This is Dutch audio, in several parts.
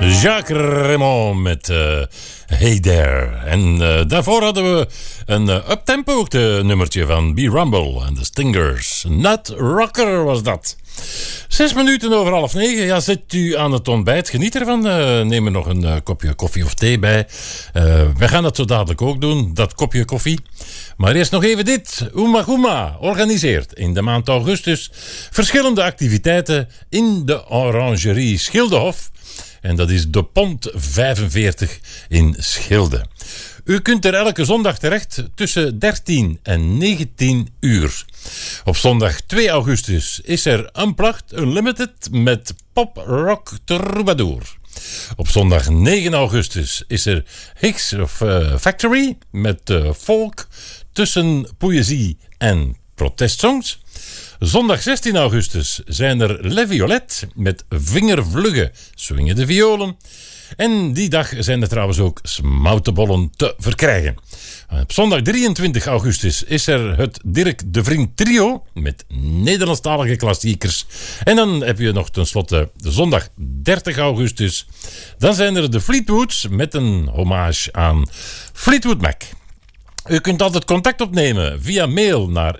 Jacques Raymond met Hey There. En daarvoor hadden we een uptempo nummertje van B-Rumble en de Stingers. Nut Rocker was dat. 6 minuten over 8:30. Ja, zit u aan het ontbijt. Geniet ervan. Neem er nog een kopje koffie of thee bij. Wij gaan dat zo dadelijk ook doen, dat kopje koffie. Maar eerst nog even dit. Oema Goema organiseert in de maand augustus verschillende activiteiten in de Orangerie Schildehof. En dat is de Pont 45 in Schilde. U kunt er elke zondag terecht tussen 13 en 19 uur. Op zondag 2 augustus is er Unplugged Unlimited met Pop Rock Troubadour. Op zondag 9 augustus is er Hicks Factory met folk tussen poëzie en protestsongs. Zondag 16 augustus zijn er Le Violet met Vingervlugge swingende violen. En die dag zijn er trouwens ook smoutenbollen te verkrijgen. Op zondag 23 augustus is er het Dirk de Vriend Trio met Nederlandstalige klassiekers. En dan heb je nog tenslotte de zondag 30 augustus. Dan zijn er de Fleetwoods met een hommage aan Fleetwood Mac. U kunt altijd contact opnemen via mail naar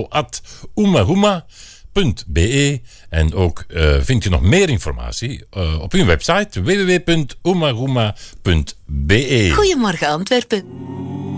info@oemagoema.be. En ook vind je nog meer informatie op hun website www.oemagoema.be. Goedemorgen Antwerpen.